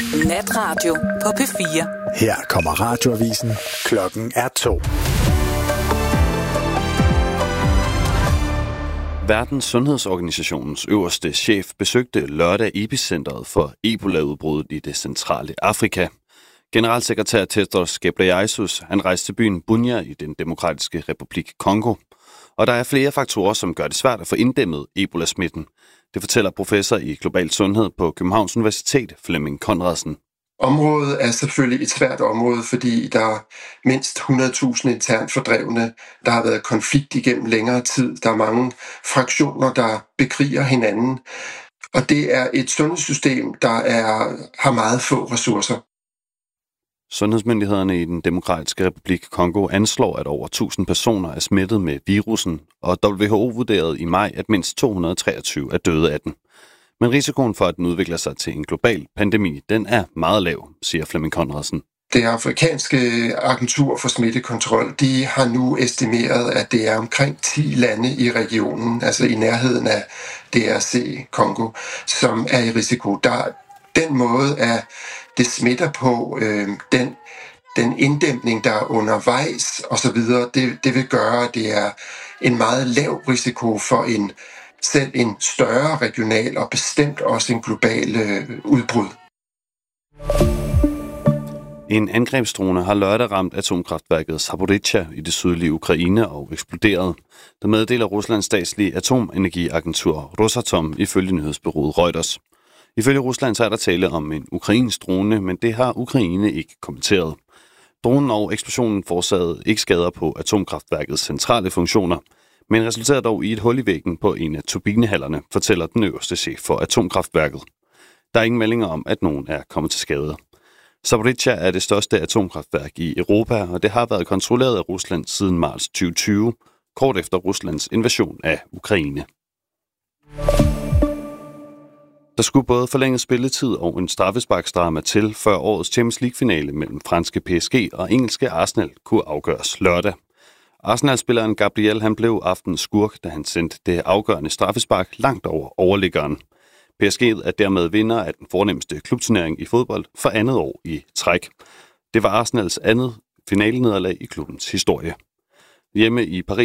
Natradio på P4. Her kommer radioavisen. Klokken er 2. Verdens Sundhedsorganisationens øverste chef besøgte lørdag epicentret for Ebola-udbruddet i det centrale Afrika. Generalsekretær Tedros Ghebreyesus han rejste til byen Bunia i den demokratiske republik Kongo. Og der er flere faktorer, som gør det svært at få inddæmmet Ebola-smitten. Det fortæller professor i global sundhed på Københavns Universitet, Flemming Conradsen. Området er selvfølgelig et svært område, fordi der er mindst 100.000 internt fordrevne. Der har været konflikt igennem længere tid. Der er mange fraktioner, der bekriger hinanden. Og det er et sundhedssystem, der har meget få ressourcer. Sundhedsmyndighederne i den demokratiske republik Kongo anslår, at over 1000 personer er smittet med virusen, og WHO vurderede i maj, at mindst 223 er døde af den. Men risikoen for, at den udvikler sig til en global pandemi, den er meget lav, siger Flemming Conradsen. Det afrikanske agentur for smittekontrol, de har nu estimeret, at det er omkring 10 lande i regionen, altså i nærheden af DRC, Kongo, som er i risiko. Den måde, at det smitter på, den inddæmning, der er undervejs osv., det vil gøre, at det er en meget lav risiko for selv en større regional og bestemt også en global udbrud. En angrebsdrone har lørdag ramt atomkraftværket Zaporizhzhia i det sydlige Ukraine og eksploderet. Der meddeler Ruslands statslige atomenergiagentur Rosatom ifølge nyhedsbureauet Reuters. Ifølge Rusland så er der tale om en ukrainsk drone, men det har Ukraine ikke kommenteret. Dronen og eksplosionen forårsagede ikke skader på atomkraftværkets centrale funktioner, men resulterer dog i et hul i væggen på en af turbinehallerne, fortæller den øverste chef for atomkraftværket. Der er ingen meldinger om, at nogen er kommet til skade. Zaporizhzhia er det største atomkraftværk i Europa, og det har været kontrolleret af Rusland siden marts 2020, kort efter Ruslands invasion af Ukraine. Der skulle både forlænget spilletid og en straffesparksdrama til, før årets Champions League-finale mellem franske PSG og engelske Arsenal kunne afgøres lørdag. Arsenal-spilleren Gabriel han blev aftenens skurk, da han sendte det afgørende straffespark langt over overliggeren. PSG er dermed vinder af den fornemmeste klubturnering i fodbold for andet år i træk. Det var Arsenals andet finalenederlag i klubbens historie. Hjemme i Paris